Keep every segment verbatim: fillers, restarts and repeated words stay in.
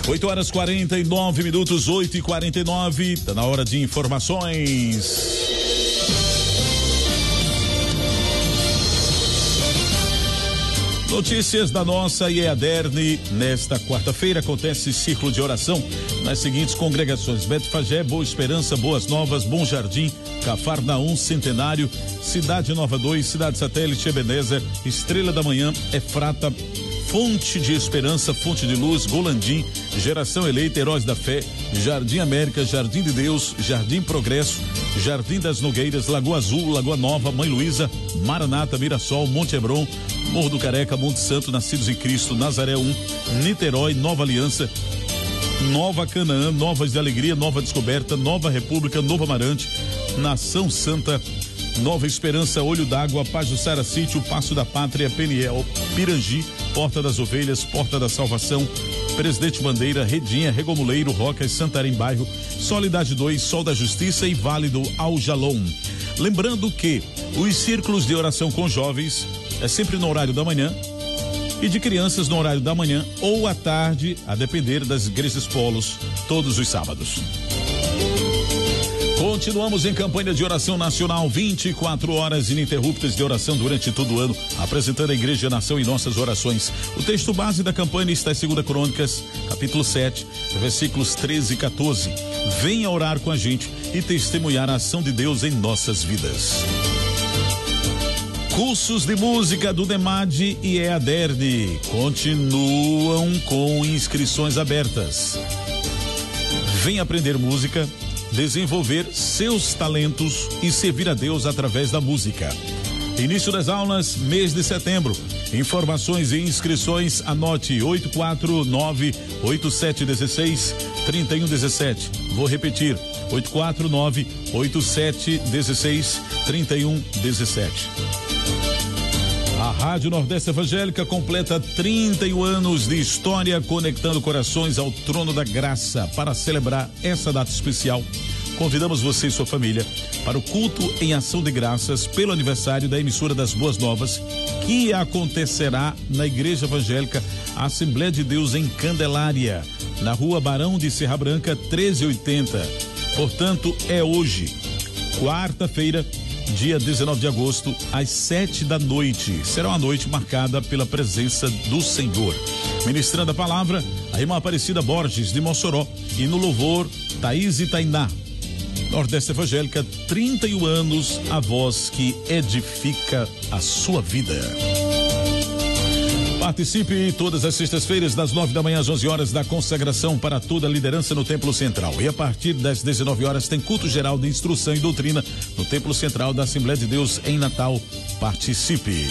oito horas quarenta e nove minutos, oito e quarenta e nove, tá na hora de informações. Notícias da nossa I E A D E R N. Nesta quarta-feira acontece círculo de oração nas seguintes congregações: Betfagé, Boa Esperança, Boas Novas, Bom Jardim, Cafarnaum, Centenário, Cidade Nova dois, Cidade Satélite, Ebenezer, Estrela da Manhã, Efrata, Fonte de Esperança, Fonte de Luz, Golandim, Geração Eleita, Heróis da Fé, Jardim América, Jardim de Deus, Jardim Progresso, Jardim das Nogueiras, Lagoa Azul, Lagoa Nova, Mãe Luísa, Maranata, Mirassol, Monte Hebron, Morro do Careca, Monte Santo, Nascidos em Cristo, Nazaré um, Niterói, Nova Aliança, Nova Canaã, Novas de Alegria, Nova Descoberta, Nova República, Novo Amarante, Nação Santa, Nova Esperança, Olho d'Água, Pajuçara Sítio, Passo da Pátria, Peniel, Pirangi, Porta das Ovelhas, Porta da Salvação, Presidente Bandeira, Redinha, Regomuleiro, Rocas, Santarém Bairro, Solidade dois, Sol da Justiça e Vale do Aljalom. Lembrando que os círculos de oração com jovens é sempre no horário da manhã e de crianças no horário da manhã ou à tarde, a depender das igrejas polos, todos os sábados. Continuamos em campanha de oração nacional, vinte e quatro horas ininterruptas de oração durante todo o ano, apresentando a Igreja Nação em nossas orações. O texto base da campanha está em segunda Crônicas, capítulo sete, versículos treze e quatorze. Venha orar com a gente e testemunhar a ação de Deus em nossas vidas. Cursos de música do DEMAD e E A D E R N continuam com inscrições abertas. Venha aprender música, desenvolver seus talentos e servir a Deus através da música. Início das aulas, mês de setembro. Informações e inscrições, anote oito quatro nove, oito sete um seis, três um um sete. Vou repetir, oito quatro nove, oito sete um seis, três um um sete. A Rádio Nordeste Evangélica completa trinta e um anos de história, conectando corações ao trono da graça. Para celebrar essa data especial, convidamos você e sua família para o culto em ação de graças pelo aniversário da emissora das Boas Novas, que acontecerá na Igreja Evangélica Assembleia de Deus em Candelária, na Rua Barão de Serra Branca, treze oitenta. Portanto, é hoje, quarta-feira, dia dezenove de agosto, às sete da noite. Será uma noite marcada pela presença do Senhor. Ministrando a palavra, a irmã Aparecida Borges, de Mossoró, e no louvor, Thaís e Tainá. Nordeste Evangélica, trinta e um anos, a voz que edifica a sua vida. Participe todas as sextas-feiras, das nove da manhã às onze horas, da consagração para toda a liderança no Templo Central. E a partir das dezenove horas tem culto geral de instrução e doutrina no Templo Central da Assembleia de Deus em Natal. Participe.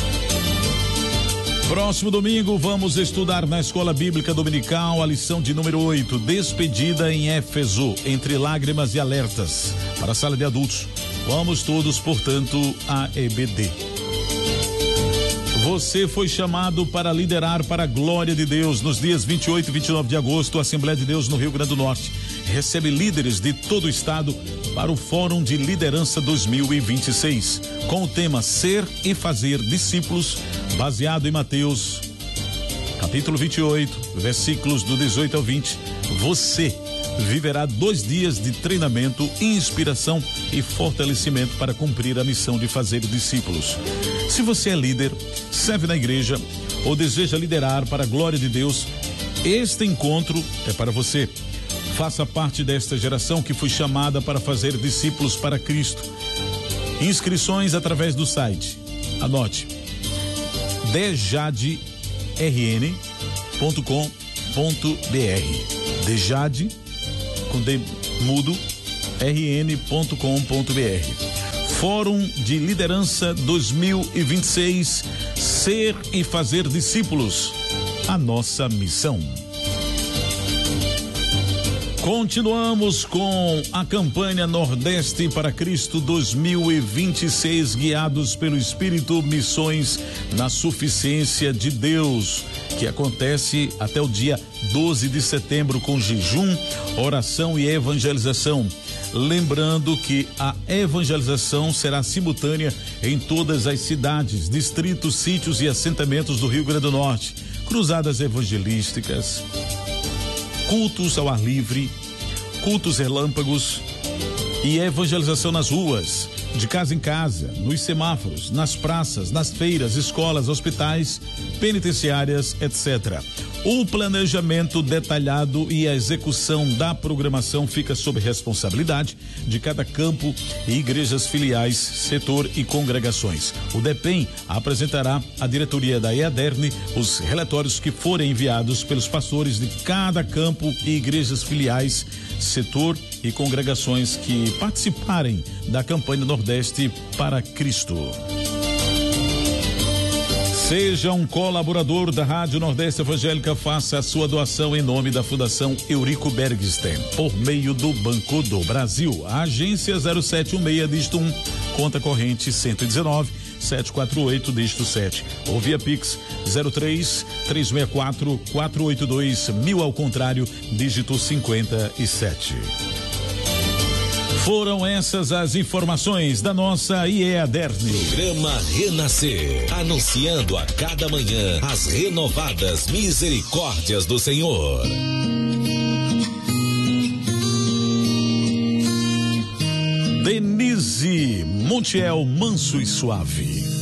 Próximo domingo vamos estudar na Escola Bíblica Dominical a lição de número oito, Despedida em Éfeso, entre lágrimas e alertas, para a sala de adultos. Vamos todos, portanto, à E B D. Você foi chamado para liderar para a glória de Deus nos dias vinte e oito e vinte e nove de agosto, a Assembleia de Deus no Rio Grande do Norte recebe líderes de todo o estado para o Fórum de Liderança dois mil e vinte e seis, com o tema Ser e Fazer Discípulos, baseado em Mateus, capítulo vinte e oito, versículos do dezoito ao vinte. Você viverá dois dias de treinamento, inspiração e fortalecimento para cumprir a missão de fazer discípulos. Se você é líder, serve na igreja ou deseja liderar para a glória de Deus, este encontro é para você. Faça parte desta geração que foi chamada para fazer discípulos para Cristo. Inscrições através do site. Anote: dejad r n ponto com ponto b r. Dejad com D mudo r n ponto com ponto b r. Fórum de Liderança dois mil e vinte e seis, Ser e Fazer Discípulos, a nossa missão. Continuamos com a campanha Nordeste para Cristo dois mil e vinte e seis, guiados pelo Espírito, missões na suficiência de Deus, que acontece até o dia doze de setembro com jejum, oração e evangelização. Lembrando que a evangelização será simultânea em todas as cidades, distritos, sítios e assentamentos do Rio Grande do Norte. Cruzadas evangelísticas, cultos ao ar livre, cultos relâmpagos e evangelização nas ruas, de casa em casa, nos semáforos, nas praças, nas feiras, escolas, hospitais, penitenciárias, etcétera. O planejamento detalhado e a execução da programação fica sob responsabilidade de cada campo e igrejas filiais, setor e congregações. O DEPEN apresentará à diretoria da EADERN os relatórios que forem enviados pelos pastores de cada campo e igrejas filiais, setor e congregações que participarem da campanha Nordeste para Cristo. Seja um colaborador da Rádio Nordeste Evangélica, faça a sua doação em nome da Fundação Eurico Bergsten, por meio do Banco do Brasil. A agência zero sete um seis, dígito um, conta corrente cento e dezenove, setecentos e quarenta e oito, dígito sete. Ou via Pix zero três, três seis quatro, quatro oito dois, mil ao contrário, dígito cinquenta e sete. Foram essas as informações da nossa EADERN. Programa Renascer, anunciando a cada manhã as renovadas misericórdias do Senhor. Denise Montiel, manso e suave.